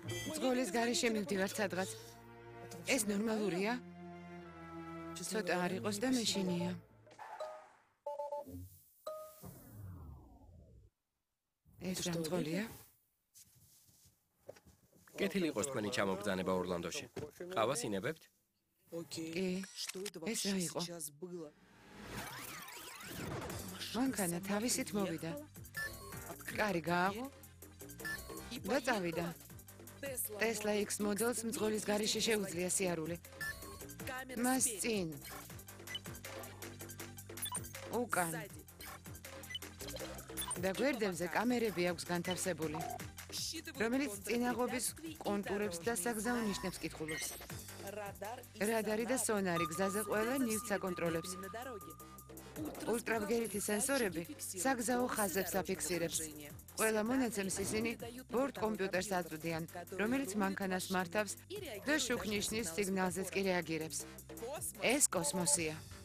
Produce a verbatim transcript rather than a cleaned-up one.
მძღოლის გარეშე მივდივართ სადღაც. ეს ნორმალურია? ცოტა არ იყოს და მეშინია. ეს რა მძღოლია? კეთილი იყოს თქვენი ჩამობრძანება ორლანდოში. ყავას ინებებთ? კი. ეს რა იყო? მანქანა თავისით მოვიდა. კარი გააღო და წავიდა. Tesla X მოდელს მძღოლის გარეშე შეუძლია სიარული. მას წინ. უკან. და გვერდებზე კამერები აქვს განთავსებული, რომელიც წინაღობის კონტურებს და საგზაო ნიშნებს კითხულობს. რადარი და სონარი გზაზე ყველა ნივთს აკონტროლებს. ულტრავგერითი სენსორები საგზაო ხაზებს აფიქსირებს. ყველა მონაცემს ისინი ბორტ კომპიუტერს აწვდიან, რომელიც მანქანას მართავს და შუქნიშნის სიგნალზეც კი რეაგირებს. ეს კოსმოსია.